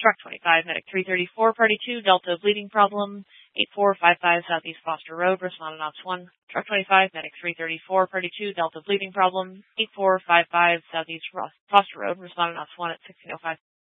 Truck 25, Medic 334, Party 2, Delta bleeding problem, 8455 Southeast Foster Road, respondent Ops 1. Truck 25, Medic 334, Party 2, Delta bleeding problem, 8455 Southeast Foster Road, respondent Ops 1 at 1605.